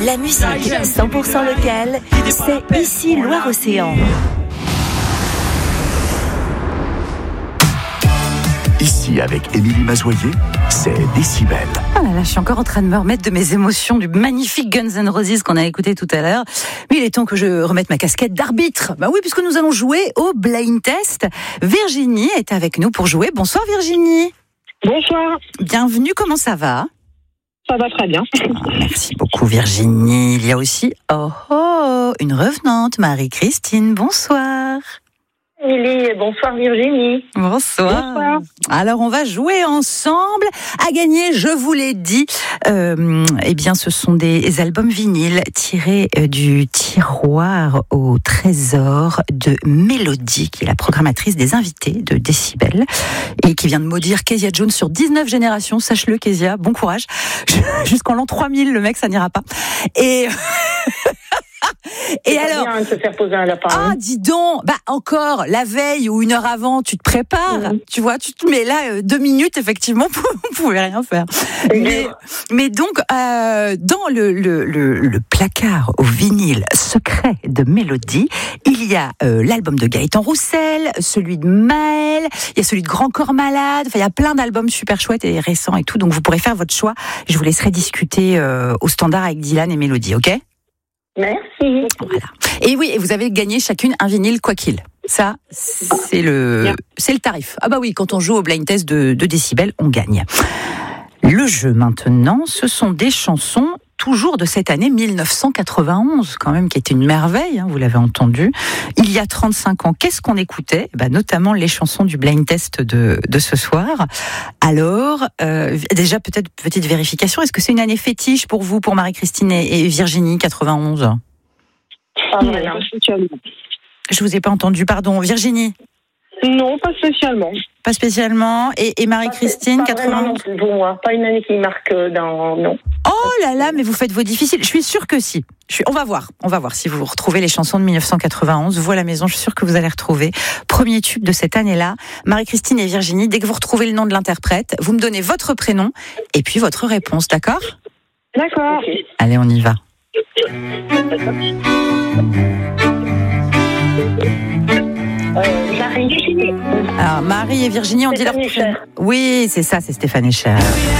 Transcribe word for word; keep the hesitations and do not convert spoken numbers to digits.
La musique cent pour cent locale, c'est ici Loire-Océan. Ici, avec Émilie Mazoyer, c'est Décibel. Ah là là, je suis encore en train de me remettre de mes émotions du magnifique Guns N' Roses qu'on a écouté tout à l'heure. Mais il est temps que je remette ma casquette d'arbitre. Bah oui, puisque nous allons jouer au blind test. Virginie est avec nous pour jouer. Bonsoir Virginie. Bonsoir. Bienvenue, comment ça va ? Ça va très bien. Ah, merci beaucoup Virginie. Il y a aussi, oh oh, une revenante, Marie-Christine. Bonsoir. Émilie, bonsoir Virginie. Bonsoir. Bonsoir. Alors on va jouer ensemble. À gagner, je vous l'ai dit, euh, eh bien ce sont des albums vinyles tirés du tiroir au trésor de Mélodie, qui est la programmatrice des invités de Décibel et qui vient de maudire Kezia Jones sur dix-neuf générations. Sache-le Kezia, bon courage. Jusqu'en l'an trois mille, le mec, ça n'ira pas. Et... Et alors, bien de se faire poser un lapin. Ah, dis donc, bah encore la veille ou une heure avant, tu te prépares, mmh. tu vois, tu te mets là euh, deux minutes, effectivement, vous pouvez rien faire. Mais, mais donc, euh, dans le, le, le, le placard au vinyle secret de Mélodie, il y a euh, l'album de Gaëtan Roussel, celui de Maël, il y a celui de Grand Corps Malade. Enfin, il y a plein d'albums super chouettes et récents et tout. Donc, vous pourrez faire votre choix. Je vous laisserai discuter euh, au standard avec Dylan et Mélodie, ok ? Merci. Voilà. Et oui, et vous avez gagné chacune un vinyle quoi qu'il. Ça, c'est le, yeah. c'est le tarif. Ah bah oui, quand on joue au blind test de, de Décibel, on gagne. Le jeu maintenant, ce sont des chansons toujours de cette année mille neuf cent quatre-vingt-onze, quand même, qui était une merveille, hein, vous l'avez entendu. Il y a trente-cinq ans, qu'est-ce qu'on écoutait ? Bah, notamment les chansons du blind test de, de ce soir. Alors, euh, déjà, peut-être petite vérification, est-ce que c'est une année fétiche pour vous, pour Marie-Christine et, et Virginie, quatre-vingt-onze ? Ah, non, pas spécialement. Je vous ai pas entendu, pardon. Virginie ? Non, pas spécialement. Pas spécialement. Et, et Marie-Christine, pas, pas quatre-vingt-onze non plus pour moi. Pas une année qui marque dans... Non. Oh là là, mais vous faites vos difficiles. Je suis sûre que si. Je suis... On va voir. On va voir si vous retrouvez les chansons de mille neuf cent quatre-vingt-onze. Vous à la maison, je suis sûre que vous allez retrouver. Premier tube de cette année-là. Marie-Christine et Virginie, dès que vous retrouvez le nom de l'interprète, vous me donnez votre prénom et puis votre réponse, d'accord ? D'accord. Okay. Allez, on y va. Euh, Marie. Alors, Marie et Virginie, on dit leur prénom. Oui, c'est ça, c'est Stéphane Echer.